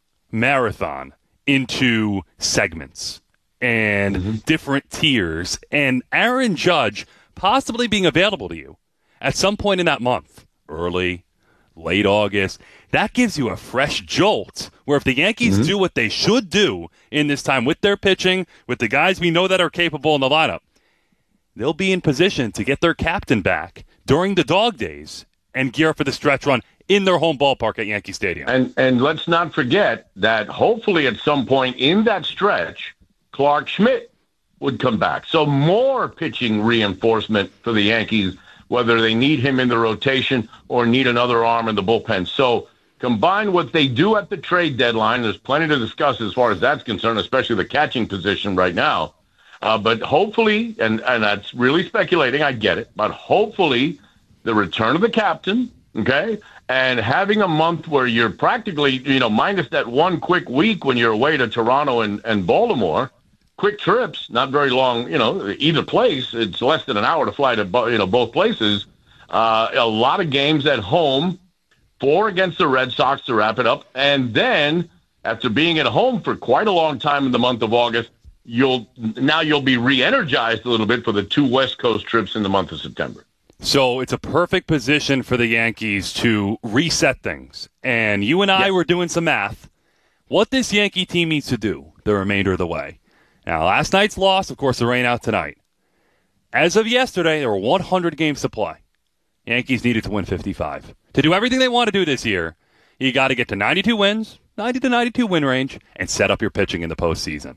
marathon into segments and different tiers, and Aaron Judge possibly being available to you at some point in that month, early, late August. That gives you a fresh jolt where if the Yankees Mm-hmm. do what they should do in this time with their pitching, with the guys we know that are capable in the lineup, they'll be in position to get their captain back during the dog days and gear up for the stretch run in their home ballpark at Yankee Stadium. And and let's not forget that hopefully at some point in that stretch, Clark Schmidt would come back. So more pitching reinforcement for the Yankees, whether they need him in the rotation or need another arm in the bullpen. So combine what they do at the trade deadline. There's plenty to discuss as far as that's concerned, especially the catching position right now. Uh, but hopefully, and, and that's really speculating, I get it, but hopefully the return of the captain, okay, and having a month where you're practically, you know, minus that one quick week when you're away to Toronto and, and Baltimore, quick trips, not very long, you know, either place. It's less than an hour to fly to, bo- you know, both places. Uh, a lot of games at home, four against the Red Sox to wrap it up. And then after being at home for quite a long time in the month of August, you'll now you'll be re-energized a little bit for the two West Coast trips in the month of September. So it's a perfect position for the Yankees to reset things. And you and I Yeah. were doing some math. What this Yankee team needs to do the remainder of the way. Now, last night's loss, of course, the rain out tonight. As of yesterday, there were one hundred games to play. Yankees needed to win fifty-five. To do everything they want to do this year, you got to get to ninety-two wins, ninety to ninety-two win range, and set up your pitching in the postseason.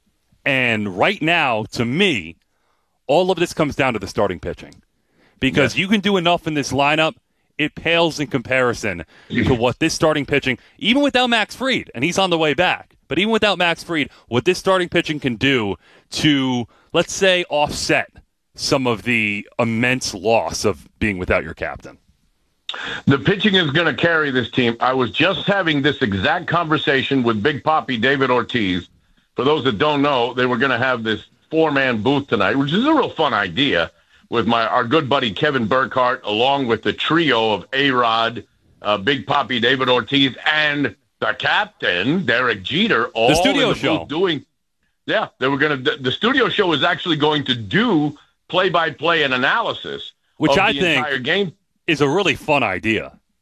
And right now, to me, all of this comes down to the starting pitching. Because you can do enough in this lineup, it pales in comparison to what this starting pitching, even without Max Fried, and he's on the way back, but even without Max Fried, what this starting pitching can do to, let's say, offset some of the immense loss of being without your captain. The pitching is going to carry this team. I was just having this exact conversation with Big Papi David Ortiz. For those that don't know, they were going to have this four-man booth tonight, which is a real fun idea, with my our good buddy Kevin Burkhardt, along with the trio of A-Rod, uh, Big Papi David Ortiz, and the captain, Derek Jeter, all The studio in the show. booth doing. Yeah, they were going to. The studio show is actually going to do play-by-play and analysis, Which of I the think entire game. is a really fun idea.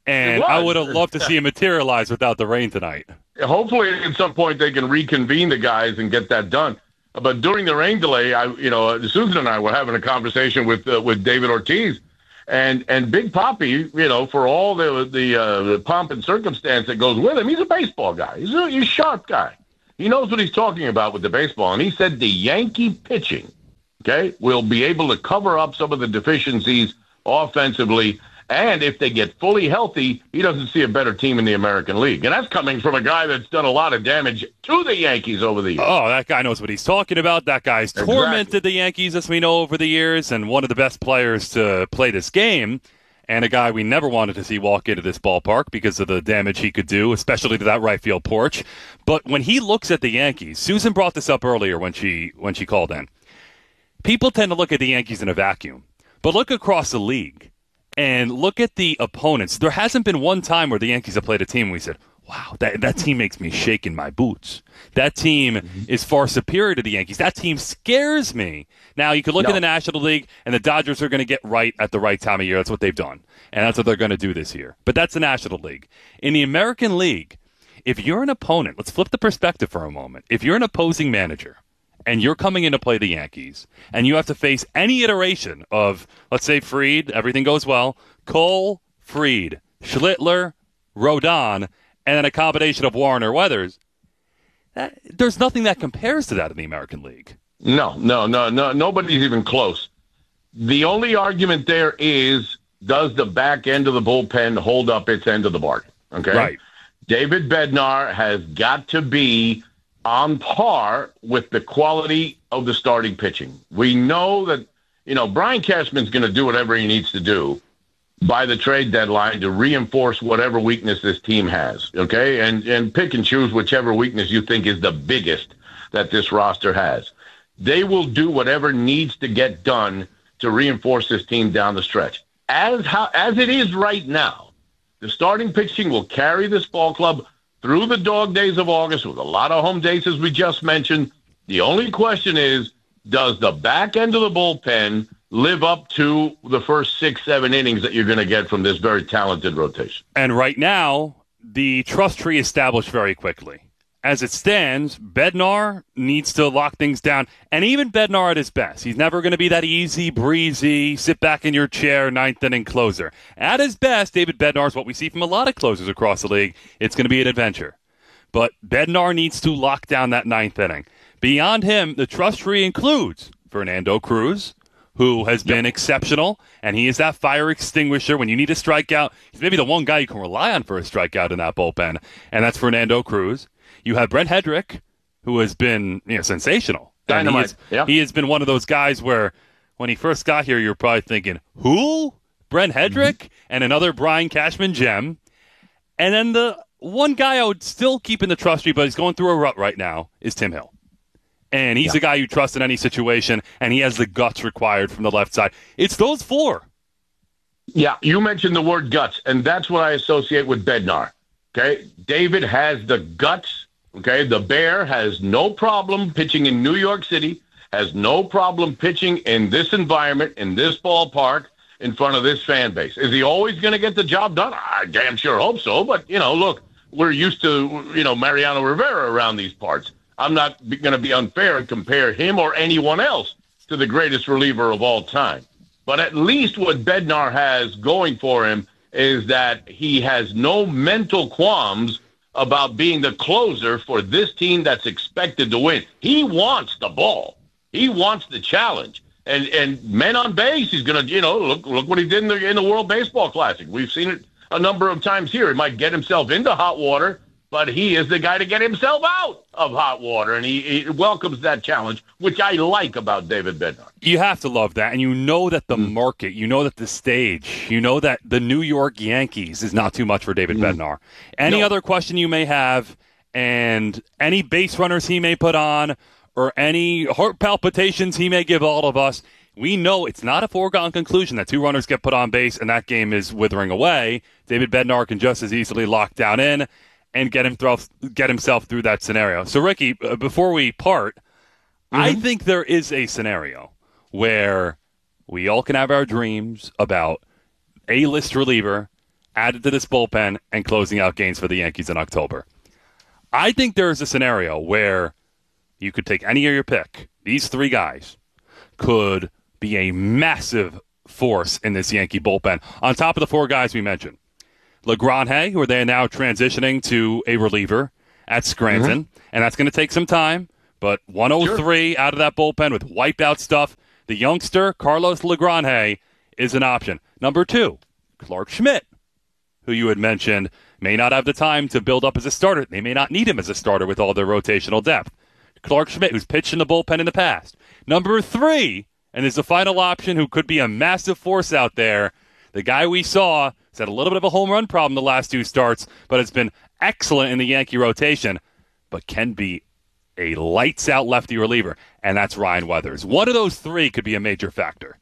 And I would have loved to see him materialize without the rain tonight. Hopefully, at some point, they can reconvene the guys and get that done. But during the rain delay, I, you know, Susan and I were having a conversation with uh, with David Ortiz, and and Big Papi, you know, for all the the, uh, the pomp and circumstance that goes with him, he's a baseball guy. He's a, he's a sharp guy. He knows what he's talking about with the baseball, and he said the Yankee pitching, okay, will be able to cover up some of the deficiencies offensively. And if they get fully healthy, he doesn't see a better team in the American League. And that's coming from a guy that's done a lot of damage to the Yankees over the years. Oh, that guy knows what he's talking about. That guy's exactly. tormented the Yankees, as we know, over the years, and one of the best players to play this game, and a guy we never wanted to see walk into this ballpark because of the damage he could do, especially to that right field porch. But when he looks at the Yankees, Susan brought this up earlier when she when she called in. People tend to look at the Yankees in a vacuum, but look across the league. And look at the opponents. There hasn't been one time where the Yankees have played a team and we said, wow, that, that team makes me shake in my boots. That team mm-hmm. is far superior to the Yankees. That team scares me. Now, you could look no. at the National League, and the Dodgers are going to get right at the right time of year. That's what they've done. And that's what they're going to do this year. But that's the National League. In the American League, if you're an opponent, let's flip the perspective for a moment. If you're an opposing manager, and you're coming in to play the Yankees, and you have to face any iteration of, let's say, Fried, everything goes well, Cole, Fried, Schlittler, Rodon, and then a combination of Warner Weathers, that, there's nothing that compares to that in the American League. No, no, no, no. Nobody's even close. The only argument there is, does the back end of the bullpen hold up its end of the bargain? Okay? Right. David Bednar has got to be on par with the quality of the starting pitching. We know that, you know, Brian Cashman's going to do whatever he needs to do by the trade deadline to reinforce whatever weakness this team has, okay? And and pick and choose whichever weakness you think is the biggest that this roster has. They will do whatever needs to get done to reinforce this team down the stretch. As how, as it is right now, the starting pitching will carry this ball club through the dog days of August with a lot of home dates, as we just mentioned. The only question is, does the back end of the bullpen live up to the first six, seven innings that you're going to get from this very talented rotation? And right now, the trust tree established very quickly. As it stands, Bednar needs to lock things down. And even Bednar at his best, he's never going to be that easy, breezy, sit back in your chair, ninth inning closer. At his best, David Bednar is what we see from a lot of closers across the league. It's going to be an adventure. But Bednar needs to lock down that ninth inning. Beyond him, the trust tree includes Fernando Cruz, who has been yep. exceptional, and he is that fire extinguisher. When you need a strikeout, he's maybe the one guy you can rely on for a strikeout in that bullpen, and that's Fernando Cruz. You have Brent Hedrick, who has been you know, sensational. Dynamite. He, is, yep. he has been one of those guys where when he first got here, you're probably thinking, who? Brent Hedrick? Mm-hmm. And another Brian Cashman gem. And then the one guy I would still keep in the trust tree, but he's going through a rut right now, is Tim Hill. And he's yeah. a guy you trust in any situation, and he has the guts required from the left side. It's those four. Yeah, you mentioned the word guts, and that's what I associate with Bednar. Okay, David has the guts. Okay, the Bear has no problem pitching in New York City, has no problem pitching in this environment, in this ballpark, in front of this fan base. Is he always going to get the job done? I damn sure hope so. But, you know, look, we're used to, you know, Mariano Rivera around these parts. I'm not going to be unfair and compare him or anyone else to the greatest reliever of all time. But at least what Bednar has going for him is that he has no mental qualms about being the closer for this team that's expected to win. He wants the ball. He wants the challenge. And and men on base, he's going to, you know, look look what he did in the, in the World Baseball Classic. We've seen it a number of times here. He might get himself into hot water, but he is the guy to get himself out of hot water, and he, he welcomes that challenge, which I like about David Bednar. You have to love that, and you know that the mm. market, you know that the stage, you know that the New York Yankees is not too much for David mm. Bednar. Any no. other question you may have, and any base runners he may put on, or any heart palpitations he may give all of us, we know it's not a foregone conclusion that two runners get put on base and that game is withering away. David Bednar can just as easily lock down in and get him through, get himself through that scenario. So, Ricky, before we part, mm-hmm. I think there is a scenario where we all can have our dreams about A-list reliever added to this bullpen and closing out games for the Yankees in October. I think there is a scenario where you could take any of your pick. These three guys could be a massive force in this Yankee bullpen. On top of the four guys we mentioned. LeGrand, who are they now transitioning to a reliever at Scranton, mm-hmm. and that's going to take some time. But one oh three sure. out of that bullpen with wipeout stuff. The youngster, Carlos LeGrand, is an option. Number two, Clarke Schmidt, who you had mentioned may not have the time to build up as a starter. They may not need him as a starter with all their rotational depth. Clarke Schmidt, who's pitched in the bullpen in the past. Number three, and is the final option, who could be a massive force out there, the guy we saw has had a little bit of a home run problem the last two starts, but has been excellent in the Yankee rotation, but can be a lights-out lefty reliever, and that's Ryan Weathers. One of those three could be a major factor.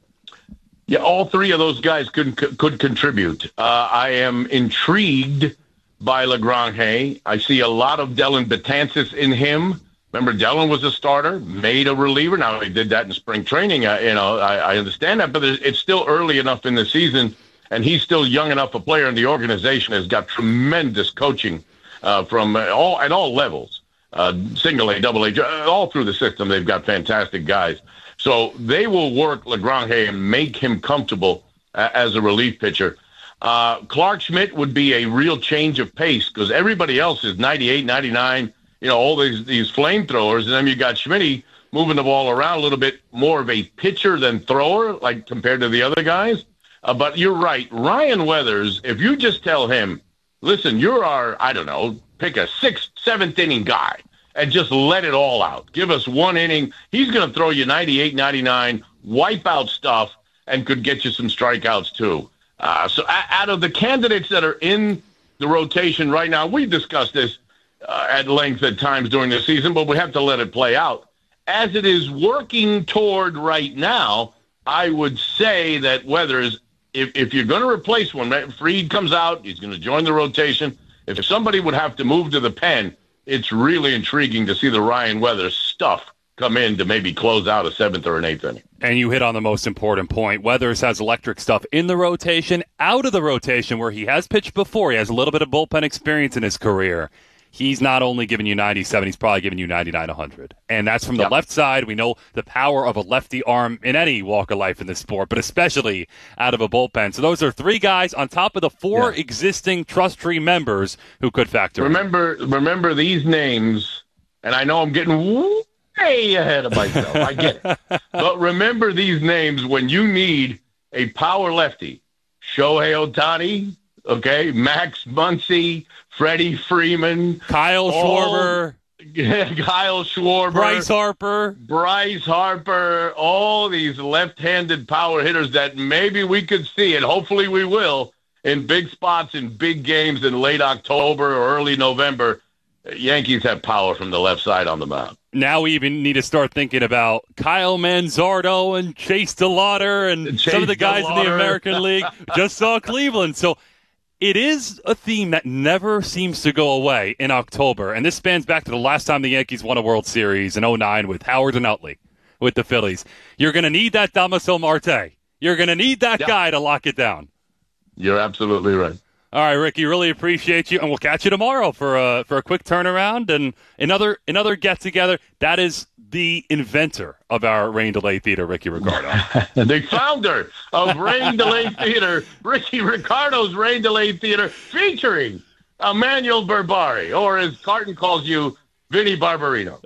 Yeah, all three of those guys could could contribute. Uh, I am intrigued by LeGrand. I see a lot of Dellin Betances in him. Remember, Dellin was a starter, made a reliever. Now, he did that in spring training. Uh, you know, I, I understand that, but it's still early enough in the season, and he's still young enough a player, and the organization has got tremendous coaching uh, from all at all levels. Uh, single A, double A, all through the system, they've got fantastic guys. So they will work LeGrand and make him comfortable uh, as a relief pitcher. Uh, Clarke Schmidt would be a real change of pace because everybody else is ninety-eight, ninety-nine, you know, all these, these flamethrowers. And then you got Schmidt moving the ball around a little bit more of a pitcher than thrower, like compared to the other guys. Uh, but you're right. Ryan Weathers, if you just tell him, listen, you're our, I don't know, pick a sixth, seventh inning guy and just let it all out. Give us one inning. He's going to throw you ninety-eight, ninety-nine, wipe out stuff, and could get you some strikeouts too. Uh, so a- out of the candidates that are in the rotation right now, we've discussed this uh, at length at times during the season, but we have to let it play out. As it is working toward right now, I would say that Weathers, if, if you're going to replace one, Fried comes out, he's going to join the rotation. If somebody would have to move to the pen, it's really intriguing to see the Ryan Weathers stuff come in to maybe close out a seventh or an eighth inning. And you hit on the most important point. Weathers has electric stuff in the rotation, out of the rotation where he has pitched before. He has a little bit of bullpen experience in his career. He's not only giving you ninety-seven, he's probably giving you ninety-nine, one hundred. And that's from the yep. left side. We know the power of a lefty arm in any walk of life in this sport, but especially out of a bullpen. So those are three guys on top of the four yeah. existing trust tree members who could factor remember, in. Remember these names, and I know I'm getting way ahead of myself. I get it. But remember these names when you need a power lefty. Shohei Ohtani, okay, Max Muncy, Freddie Freeman, Kyle Schwarber, all, Kyle Schwarber, Bryce Harper, Bryce Harper, all these left-handed power hitters that maybe we could see, and hopefully we will, in big spots in big games in late October or early November. Yankees have power from the left side on the mound. Now we even need to start thinking about Kyle Manzardo and Chase DeLauter and Chase some of the guys DeLauter. in the American League. Just saw Cleveland. So it is a theme that never seems to go away in October, and this spans back to the last time the Yankees won a World Series in oh nine with Howard and Utley with the Phillies. You're going to need that Damaso Marte. You're going to need that yep. guy to lock it down. You're absolutely right. All right, Ricky, really appreciate you, and we'll catch you tomorrow for a, for a quick turnaround and another another get-together. That is the inventor of our Rain Delay Theater, Ricky Ricardo. The founder of Rain Delay Theater, Ricky Ricardo's Rain Delay Theater, featuring Emmanuel Berbari, or as Carton calls you, Vinny Barbarino.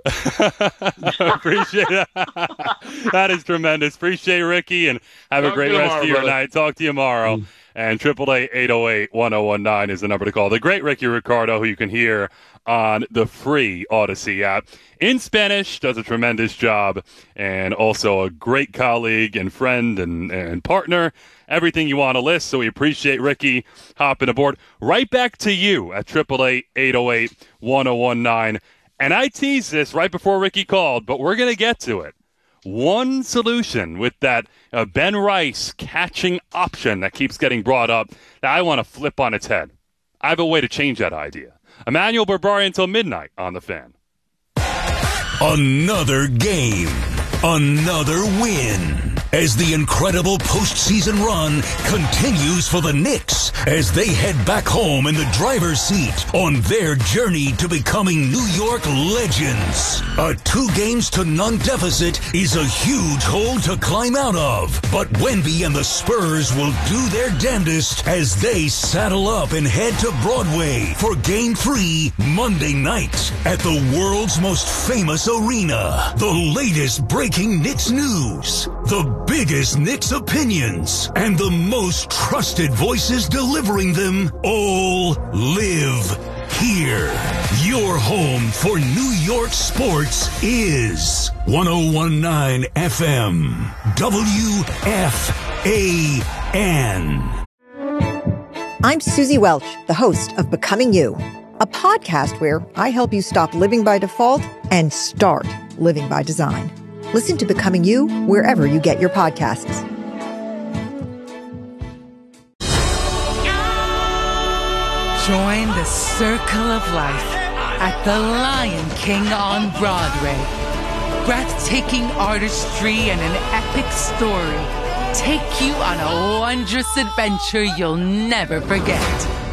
Appreciate that. That is tremendous. Appreciate Ricky, and have Talk a great rest tomorrow, of your brother. night. Talk to you tomorrow. Mm. And triple A eight oh eight, one oh one nine is the number to call. The great Ricky Ricardo, who you can hear on the free Odyssey app. In Spanish, does a tremendous job, and also a great colleague and friend and, and partner. Everything you want to list, so we appreciate Ricky hopping aboard. Right back to you at triple A eight oh eight, one oh one nine. And I teased this right before Ricky called, but we're going to get to it. One solution with that uh, Ben Rice catching option that keeps getting brought up that I want to flip on its head. I have a way to change that idea. Emmanuel Berbari until midnight on The Fan. Another game. Another win. as the incredible postseason run continues for the Knicks as they head back home in the driver's seat on their journey to becoming New York legends. A two games to none deficit is a huge hole to climb out of, but Wemby and the Spurs will do their damnedest as they saddle up and head to Broadway for Game three Monday night at the world's most famous arena. The latest breaking Knicks news, the biggest Knicks opinions, and the most trusted voices delivering them all live here. Your home for New York sports is one oh one point nine F M W F A N. I'm Susie Welch, the host of Becoming You, a podcast where I help you stop living by default and start living by design. Listen to Becoming You wherever you get your podcasts. Join the circle of life at the Lion King on Broadway. Breathtaking artistry and an epic story take you on a wondrous adventure you'll never forget.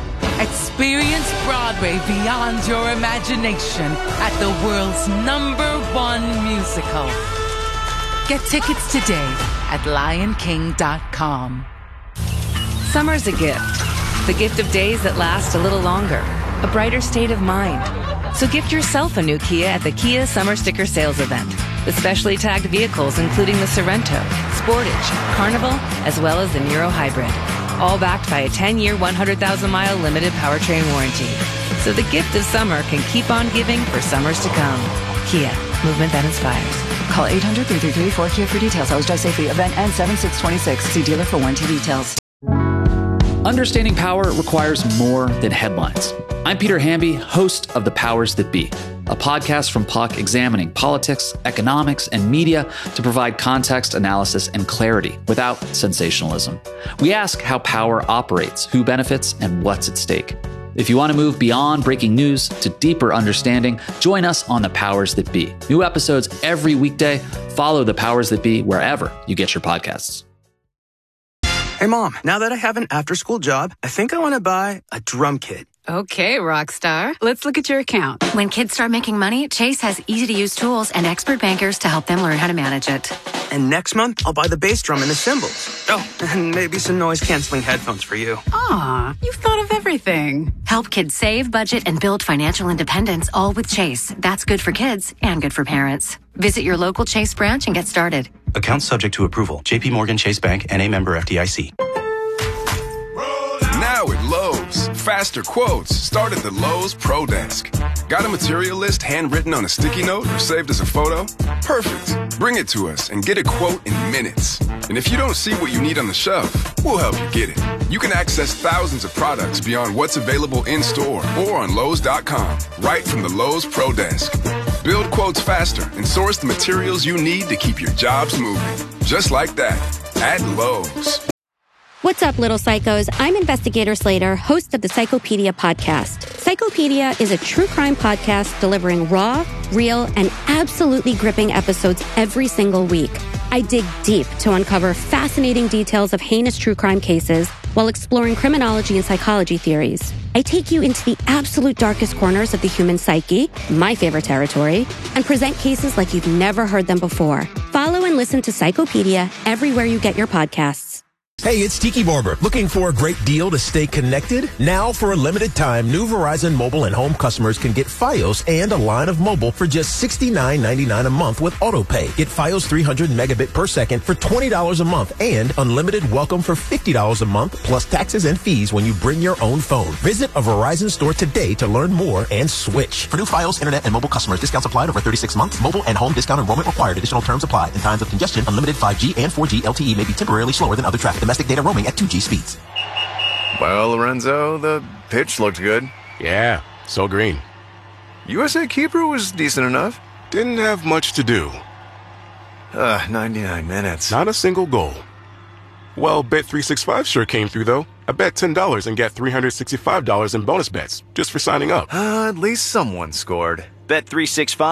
Experience Broadway beyond your imagination at the world's number one musical. Get tickets today at lion king dot com. Summer's a gift. The gift of days that last a little longer. A brighter state of mind. So gift yourself a new Kia at the Kia Summer Sticker Sales Event. With specially tagged vehicles including the Sorento, Sportage, Carnival, as well as the Niro Hybrid. All backed by a ten-year, one hundred thousand mile limited powertrain warranty. So the gift of summer can keep on giving for summers to come. Kia, movement that inspires. Call eight hundred, three three three, four K I A for details. Always drive safely. Event ends seven six twenty-six. See dealer for warranty details. Understanding power requires more than headlines. I'm Peter Hamby, host of The Powers That Be, a podcast from Puck examining politics, economics, and media to provide context, analysis, and clarity without sensationalism. We ask how power operates, who benefits, and what's at stake. If you want to move beyond breaking news to deeper understanding, join us on The Powers That Be. New episodes every weekday. Follow The Powers That Be wherever you get your podcasts. Hey, Mom, now that I have an after-school job, I think I want to buy a drum kit. Okay, Rockstar. Let's look at your account. When kids start making money, Chase has easy-to-use tools and expert bankers to help them learn how to manage it. And next month, I'll buy the bass drum and the cymbals. Oh, and maybe some noise-canceling headphones for you. Aw, you've thought of everything. Help kids save, budget, and build financial independence, all with Chase. That's good for kids and good for parents. Visit your local Chase branch and get started. Account subject to approval. J P Morgan Chase Bank, N A member F D I C. Now at Lowe's, faster quotes start at the Lowe's Pro Desk. Got a material list handwritten on a sticky note or saved as a photo? Perfect. Bring it to us and get a quote in minutes. And if you don't see what you need on the shelf, we'll help you get it. You can access thousands of products beyond what's available in-store or on Lowe's dot com, right from the Lowe's Pro Desk. Build quotes faster and source the materials you need to keep your jobs moving. Just like that, at Lowe's. What's up, little psychos? I'm Investigator Slater, host of the Psychopedia podcast. Psychopedia is a true crime podcast delivering raw, real, and absolutely gripping episodes every single week. I dig deep to uncover fascinating details of heinous true crime cases while exploring criminology and psychology theories. I take you into the absolute darkest corners of the human psyche, my favorite territory, and present cases like you've never heard them before. Follow and listen to Psychopedia everywhere you get your podcasts. Hey, it's Tiki Barber. Looking for a great deal to stay connected? Now, for a limited time, new Verizon mobile and home customers can get Fios and a line of mobile for just sixty-nine ninety-nine a month with AutoPay. Get Fios three hundred megabit per second for twenty dollars a month and unlimited welcome for fifty dollars a month plus taxes and fees when you bring your own phone. Visit a Verizon store today to learn more and switch. For new Fios, internet, and mobile customers, discounts applied over thirty-six months. Mobile and home discount enrollment required. Additional terms apply. In times of congestion, unlimited five G and four G L T E may be temporarily slower than other traffic. Domestic data roaming at two G speeds. Well, Lorenzo, the pitch looked good. Yeah, so green. U S A Keeper was decent enough. Didn't have much to do. Uh, ninety-nine minutes. Not a single goal. Well, Bet three sixty-five sure came through, though. I bet ten dollars and get three hundred sixty-five dollars in bonus bets just for signing up. Uh, at least someone scored. Bet three sixty-five.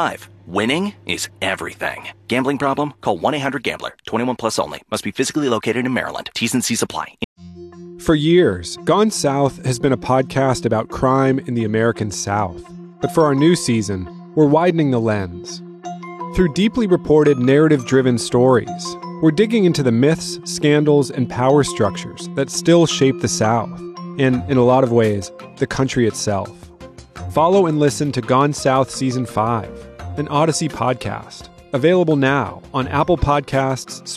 Winning is everything. Gambling problem? Call one eight hundred gambler. twenty-one plus only. Must be physically located in Maryland. T's and C's apply. For years, Gone South has been a podcast about crime in the American South. But for our new season, we're widening the lens. Through deeply reported, narrative-driven stories, we're digging into the myths, scandals, and power structures that still shape the South, and, in a lot of ways, the country itself. Follow and listen to Gone South Season five, an Odyssey podcast, available now on Apple Podcasts,